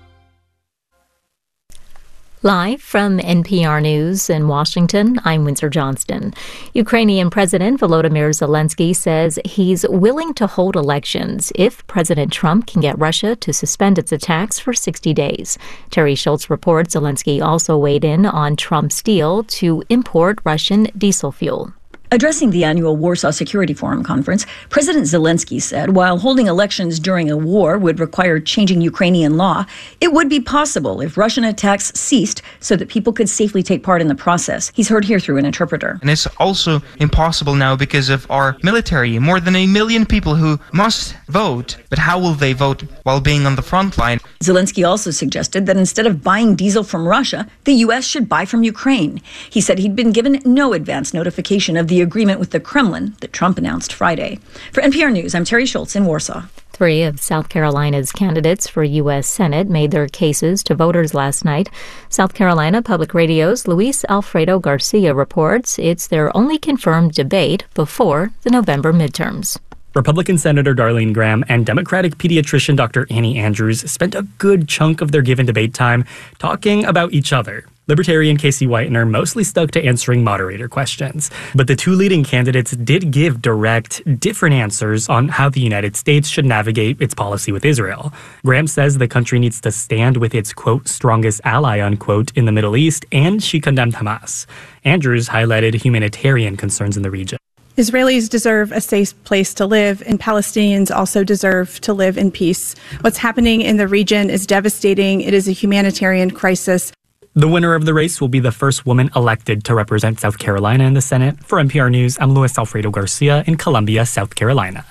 Live from NPR News in Washington, I'm Windsor Johnston. Ukrainian President Volodymyr Zelensky says he's willing to hold elections if President Trump can get Russia to suspend its attacks for 60 days. Terry Schultz reports Zelensky also weighed in on Trump's deal to import Russian diesel fuel. Addressing the annual Warsaw Security Forum conference, President Zelensky said while holding elections during a war would require changing Ukrainian law, it would be possible if Russian attacks ceased so that people could safely take part in the process. He's heard here through an interpreter. And it's also impossible now because of our military. More than 1 million people who must vote. But how will they vote while being on the front line? Zelensky also suggested that instead of buying diesel from Russia, the U.S. should buy from Ukraine. He said he'd been given no advance notification of the agreement with the Kremlin that Trump announced Friday. For NPR News, I'm Terry Schultz in Warsaw. 3 of South Carolina's candidates for U.S. Senate made their cases to voters last night. South Carolina Public Radio's Luis Alfredo Garcia reports it's their only confirmed debate before the November midterms. Republican Senator Darlene Graham and Democratic pediatrician Dr. Annie Andrews spent a good chunk of their given debate time talking about each other. Libertarian Casey Whitener mostly stuck to answering moderator questions. But the two leading candidates did give direct, different answers on how the United States should navigate its policy with Israel. Graham says the country needs to stand with its, quote, strongest ally, unquote, in the Middle East, and she condemned Hamas. Andrews highlighted humanitarian concerns in the region. Israelis deserve a safe place to live, and Palestinians also deserve to live in peace. What's happening in the region is devastating. It is a humanitarian crisis. The winner of the race will be the first woman elected to represent South Carolina in the Senate. For NPR News, I'm Luis Alfredo Garcia in Columbia, South Carolina.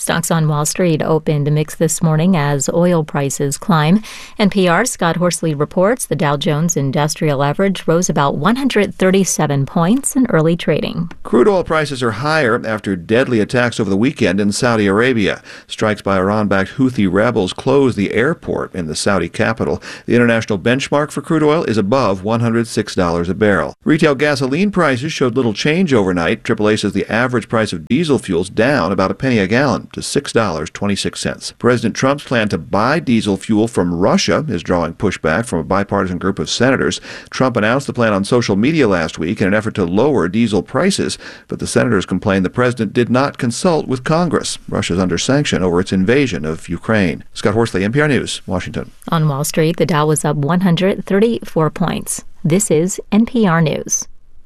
Stocks on Wall Street opened mixed this morning as oil prices climb. NPR's Scott Horsley reports the Dow Jones Industrial Average rose about 137 points in early trading. Crude oil prices are higher after deadly attacks over the weekend in Saudi Arabia. Strikes by Iran-backed Houthi rebels closed the airport in the Saudi capital. The international benchmark for crude oil is above $106 a barrel. Retail gasoline prices showed little change overnight. AAA says the average price of diesel fuel's down about a penny a gallon to $6.26. President Trump's plan to buy diesel fuel from Russia is drawing pushback from a bipartisan group of senators. Trump announced the plan on social media last week in an effort to lower diesel prices, but the senators complained the president did not consult with Congress. Russia's under sanction over its invasion of Ukraine. Scott Horsley, NPR News, Washington. On Wall Street, the Dow was up 134 points. This is NPR News.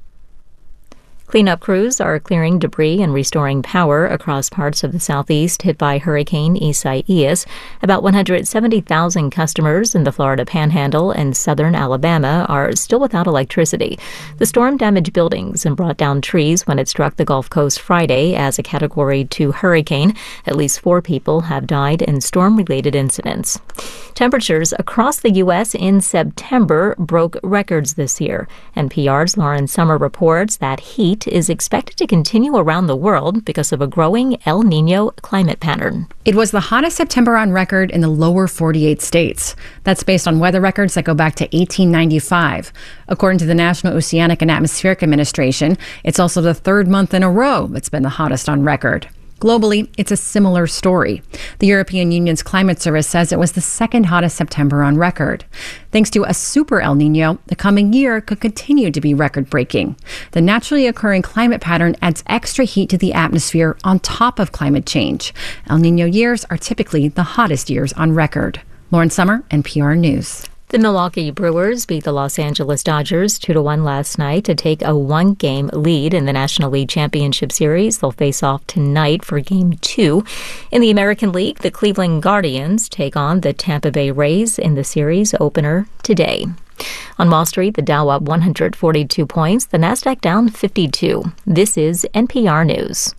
Cleanup crews are clearing debris and restoring power across parts of the southeast hit by Hurricane Isaias. About 170,000 customers in the Florida Panhandle and southern Alabama are still without electricity. The storm damaged buildings and brought down trees when it struck the Gulf Coast Friday as a Category 2 hurricane. At least 4 people have died in storm-related incidents. Temperatures across the U.S. in September broke records this year. NPR's Lauren Sommer reports that heat is expected to continue around the world because of a growing El Niño climate pattern. It was the hottest September on record in the lower 48 states. That's based on weather records that go back to 1895. According to the National Oceanic and Atmospheric Administration, it's also the 3rd month in a row it's been the hottest on record. Globally, it's a similar story. The European Union's climate service says it was the 2nd hottest September on record. Thanks to a super El Niño, the coming year could continue to be record-breaking. The naturally occurring climate pattern adds extra heat to the atmosphere on top of climate change. El Niño years are typically the hottest years on record. Lauren Sommer, NPR News. The Milwaukee Brewers beat the Los Angeles Dodgers 2-1 last night to take a 1-game lead in the National League Championship Series. They'll face off tonight for Game 2. In the American League, the Cleveland Guardians take on the Tampa Bay Rays in the series opener today. On Wall Street, the Dow up 142 points, the Nasdaq down 52. This is NPR News.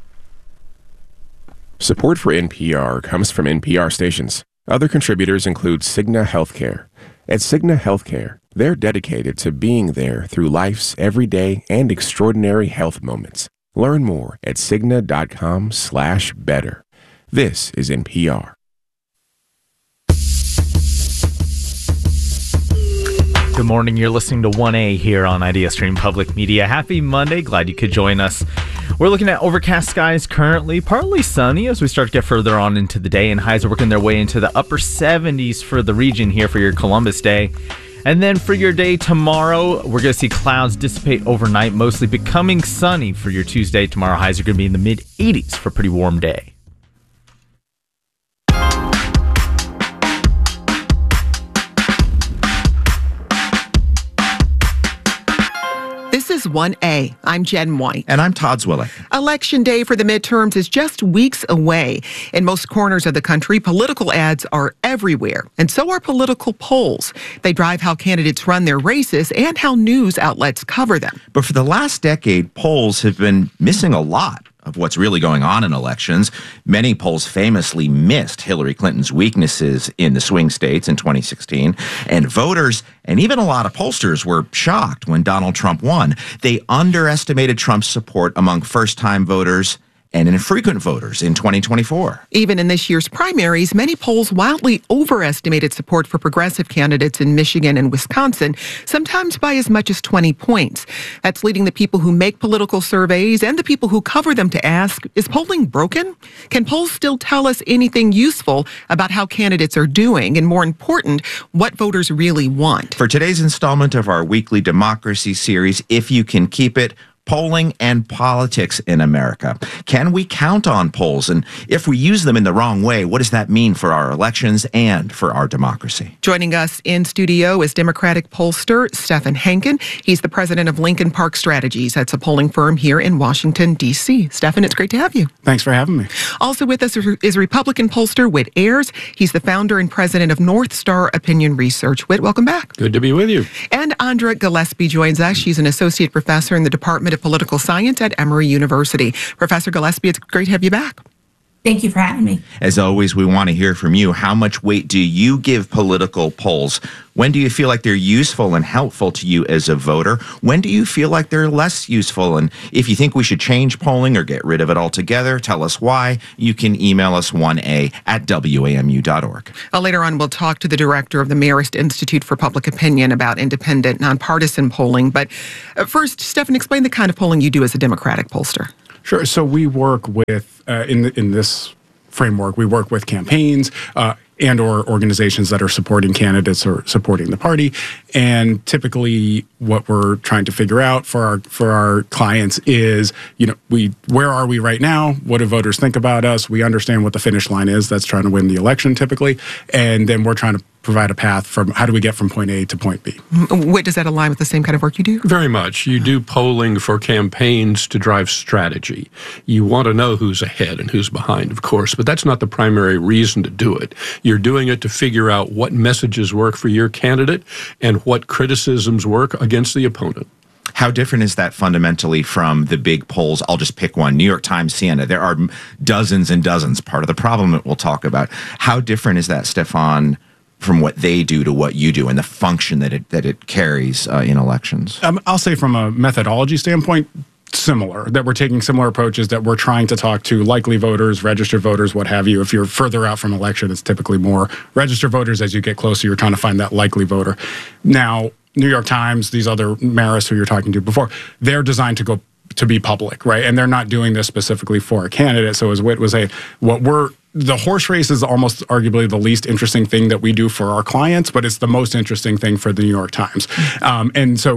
Support for NPR comes from NPR stations. Other contributors include Cigna Healthcare. At Cigna Healthcare, they're dedicated to being there through life's everyday and extraordinary health moments. Learn more at Cigna.com/better. This is NPR. Good morning. You're listening to 1A here on IdeaStream Public Media. Happy Monday. Glad you could join us. We're looking at overcast skies currently, partly sunny as we start to get further on into the day, and highs are working their way into the upper 70s for the region here for your Columbus Day. And then for your day tomorrow, we're going to see clouds dissipate overnight, mostly becoming sunny for your Tuesday. Tomorrow, highs are going to be in the mid-80s for a pretty warm day. This is 1A. I'm Jen White. And I'm Todd Zwillich. Election day for the midterms is just weeks away. In most corners of the country, political ads are everywhere, and so are political polls. They drive how candidates run their races and how news outlets cover them. But for the last decade, polls have been missing a lot of what's really going on in elections. Many polls famously missed Hillary Clinton's weaknesses in the swing states in 2016. And voters and even a lot of pollsters were shocked when Donald Trump won. They underestimated Trump's support among first-time voters and infrequent voters in 2024. Even in this year's primaries, many polls wildly overestimated support for progressive candidates in Michigan and Wisconsin, sometimes by as much as 20 points. That's leading the people who make political surveys and the people who cover them to ask, is polling broken? Can polls still tell us anything useful about how candidates are doing? And more important, what voters really want? For today's installment of our weekly democracy series, If You Can Keep It, Polling and Politics in America. Can we count on polls? And if we use them in the wrong way, what does that mean for our elections and for our democracy? Joining us in studio is Democratic pollster Stephen Hankin. He's the president of Lincoln Park Strategies. That's a polling firm here in Washington, D.C. Stephen, it's great to have you. Thanks for having me. Also with us is Republican pollster Whit Ayers. He's the founder and president of North Star Opinion Research. Whit, welcome back. Good to be with you. And Andra Gillespie joins us. She's an associate professor in the Department of Political Science at Emory University. Professor Gillespie, it's great to have you back. Thank you for having me. As always, we want to hear from you. How much weight do you give political polls? When do you feel like they're useful and helpful to you as a voter? When do you feel like they're less useful? And if you think we should change polling or get rid of it altogether, tell us why. You can email us 1a@wamu.org. Later on, we'll talk to the director of the Marist Institute for Public Opinion about independent, nonpartisan polling. But first, Stefan, explain the kind of polling you do as a Democratic pollster. Sure. So we work with, in this framework, we work with campaigns and or organizations that are supporting candidates or supporting the party. And typically what we're trying to figure out for our clients is, where are we right now? What do voters think about us? We understand what the finish line is. That's trying to win the election typically. And then we're trying to provide a path from how do we get from point A to point B. Wait, does that align with the same kind of work you do? Very much. You do polling for campaigns to drive strategy. You want to know who's ahead and who's behind, of course, but that's not the primary reason to do it. You're doing it to figure out what messages work for your candidate and what criticisms work against the opponent. How different is that fundamentally from the big polls? I'll just pick one. New York Times, CNN. There are dozens and dozens. Part of the problem that we'll talk about. How different is that, Stefan, from what they do to what you do and the function that it carries in elections? I'll say from a methodology standpoint, similar, that we're taking similar approaches, that we're trying to talk to likely voters, registered voters, what have you. If you're further out from election, it's typically more registered voters. As you get closer, you're trying to find that likely voter. Now, New York Times, these other Marist who you're talking to before, they're designed to be public, right? And they're not doing this specifically for a candidate. So as Whit was saying, the horse race is almost arguably the least interesting thing that we do for our clients, but it's the most interesting thing for the New York Times. And so,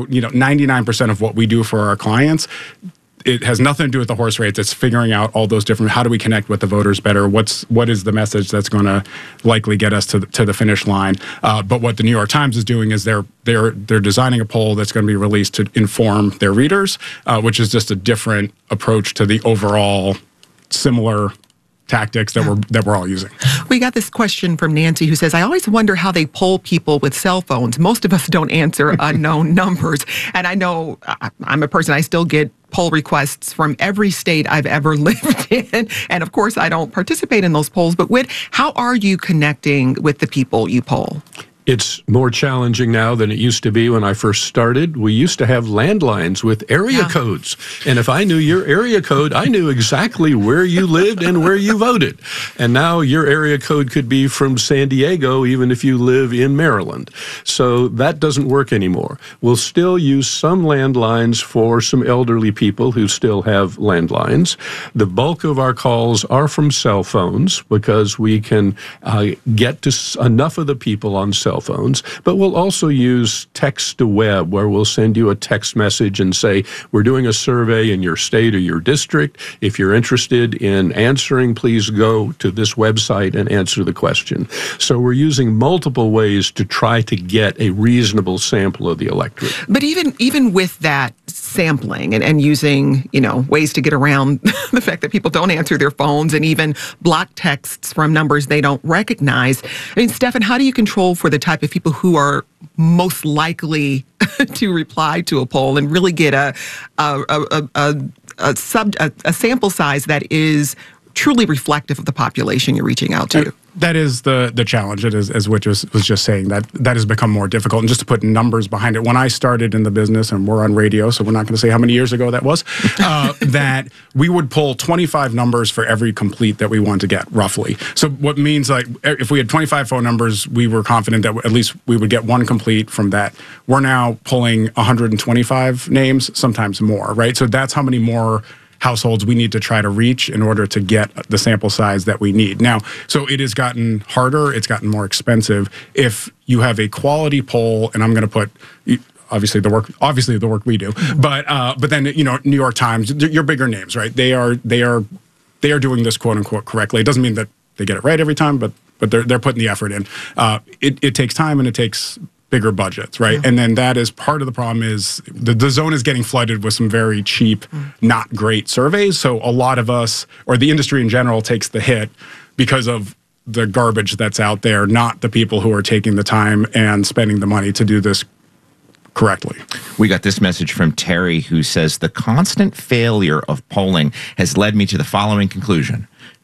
99% of what we do for our clients, it has nothing to do with the horse race. It's figuring out all those different, how do we connect with the voters better? What is the message that's going to likely get us to the finish line? But what the New York Times is doing is they're designing a poll that's going to be released to inform their readers, which is just a different approach to the overall similar tactics that we're all using. We got this question from Nancy who says, I always wonder how they poll people with cell phones. Most of us don't answer unknown numbers. And I know I'm a person, I still get poll requests from every state I've ever lived in. And of course, I don't participate in those polls. But Whit, how are you connecting with the people you poll? It's more challenging now than it used to be when I first started. We used to have landlines with area codes. And if I knew your area code, I knew exactly where you lived and where you voted. And now your area code could be from San Diego, even if you live in Maryland. So that doesn't work anymore. We'll still use some landlines for some elderly people who still have landlines. The bulk of our calls are from cell phones because we can get to enough of the people on cell phones, but we'll also use text to web, where we'll send you a text message and say, we're doing a survey in your state or your district. If you're interested in answering, please go to this website and answer the question. So we're using multiple ways to try to get a reasonable sample of the electorate. But even with that sampling and using, ways to get around the fact that people don't answer their phones and even block texts from numbers they don't recognize. I mean, Stefan, how do you control for the type of people who are most likely to reply to a poll and really get a sample size that is truly reflective of the population you're reaching out to? That is the challenge. It is, as Whit was just saying, that has become more difficult. And just to put numbers behind it, when I started in the business, and we're on radio, so we're not going to say how many years ago that was, that we would pull 25 numbers for every complete that we want to get, roughly. So what means, like, if we had 25 phone numbers, we were confident that at least we would get one complete from that. We're now pulling 125 names, sometimes more, right? So that's how many more households we need to try to reach in order to get the sample size that we need. Now, so it has gotten harder, it's gotten more expensive. If you have a quality poll, and I'm going to put obviously the work we do, but then New York Times, your bigger names, right? They are doing this quote unquote correctly. It doesn't mean that they get it right every time, but they're putting the effort in. It takes time and it takes bigger budgets, right? And then that is part of the problem is the zone is getting flooded with some very cheap, not great surveys. So a lot of us, or the industry in general, takes the hit because of the garbage that's out there, not the people who are taking the time and spending the money to do this correctly. We got this message from Terry, who says, the constant failure of polling has led me to the following conclusion.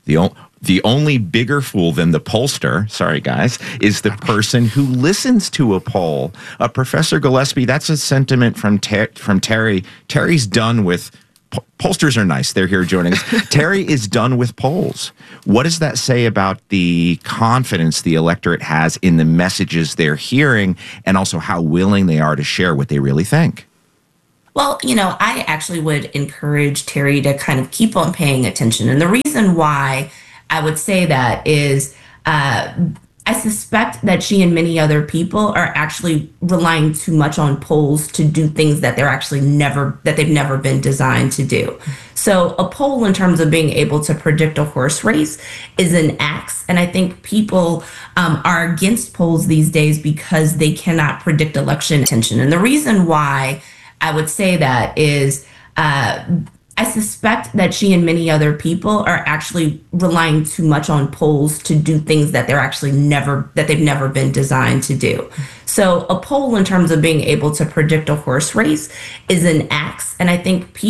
The only bigger fool than the pollster, sorry guys, is the person who listens to a poll. Professor Gillespie, that's a sentiment from Terry. Terry's done with pollsters are nice. They're here joining us. Terry is done with polls. What does that say about the confidence the electorate has in the messages they're hearing, and also how willing they are to share what they really think? Well, I actually would encourage Terry to kind of keep on paying attention. And the reason why I would say that is I suspect that she and many other people are actually relying too much on polls to do things that they've never been designed to do. So a poll in terms of being able to predict a horse race is an axe. And I think people are against polls these days because they cannot predict election attention. And the reason why I would say that is I suspect that she and many other people are actually relying too much on polls to do things that they've never been designed to do. So a poll in terms of being able to predict a horse race is an axe. And I think people